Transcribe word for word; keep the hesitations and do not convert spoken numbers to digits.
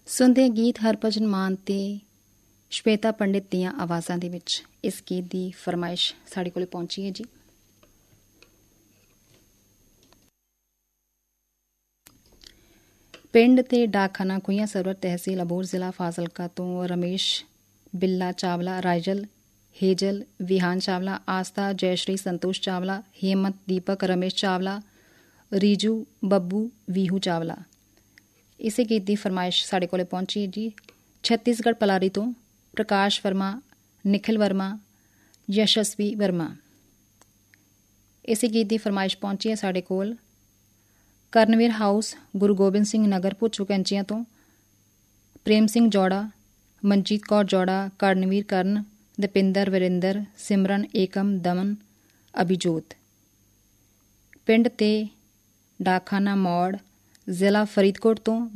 ਸੁਣਦੇ ਗੀਤ ਹਰਭਜਨ ਮਾਨ ਤੇ ਸ਼ਵੇਤਾ ਪੰਡਿਤ ਦੀਆਂ ਆਵਾਜ਼ਾਂ ਦੇ ਵਿੱਚ ਇਸ ਗੀਤ ਦੀ ਫਰਮਾਇਸ਼ ਸਾਡੇ ਕੋਲ ਪਹੁੰਚੀ ਹੈ ਜੀ। ਪਿੰਡ ਤੇ ਡਾਕਖਾਨਾ ਖੂਹੀਆਂ ਸਰਵਰ, ਤਹਿਸੀਲ ਅਬੋਹਰ, ਜ਼ਿਲ੍ਹਾ ਫਾਜ਼ਿਲਕਾ ਤੋਂ ਰਮੇਸ਼ ਬਿੱਲਾ ਚਾਵਲਾ, ਰਾਜਲ ਹੇਜਲ, ਵਿਹਾਨ ਚਾਵਲਾ, ਆਸਥਾ ਜੈਸ਼ਰੀ, ਸੰਤੋਸ਼ ਚਾਵਲਾ, ਹੇਮੰਤ ਦੀਪਕ, ਰਮੇਸ਼ ਚਾਵਲਾ, ਰੀਜੂ ਬੱਬੂ, ਵੀਹੂ ਚਾਵਲਾ। ਇਸੇ ਗੀਤ ਦੀ ਫਰਮਾਇਸ਼ ਸਾਡੇ ਕੋਲ ਪਹੁੰਚੀ ਜੀ ਛੱਤੀਸਗੜ੍ਹ ਪਲਾਰੀ ਤੋਂ ਪ੍ਰਕਾਸ਼ ਵਰਮਾ, ਨਿਖਿਲ ਵਰਮਾ, ਯਸ਼ਸਵੀ ਵਰਮਾ। ਇਸੇ ਗੀਤ ਦੀ ਫਰਮਾਇਸ਼ ਪਹੁੰਚੀ ਹੈ ਸਾਡੇ ਕੋਲ ਕਰਨਵੀਰ ਹਾਊਸ, ਗੁਰੂ ਗੋਬਿੰਦ ਸਿੰਘ ਨਗਰ, ਭੁੱਚੂ ਕੈਂਚੀਆਂ ਤੋਂ ਪ੍ਰੇਮ ਸਿੰਘ ਜੌੜਾ, ਮਨਜੀਤ ਕੌਰ ਜੌੜਾ, ਕਰਨਵੀਰ ਕਰਨ, ਦਪਿੰਦਰ, ਵਰਿੰਦਰ, ਸਿਮਰਨ, ਏਕਮ, ਦਮਨ, ਅਭਿਜੋਤ। ਪਿੰਡ ਤੇ ਡਾਕਖਾਨਾ ਮੌੜ, ਜ਼ਿਲ੍ਹਾ ਫਰੀਦਕੋਟ ਤੋਂ